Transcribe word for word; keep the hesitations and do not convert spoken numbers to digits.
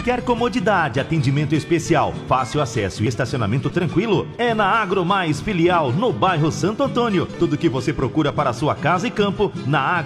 Quer comodidade, atendimento especial, fácil acesso e estacionamento tranquilo? É na Agro Mais Filial, no bairro Santo Antônio. Tudo que você procura para a sua casa e campo, na Agro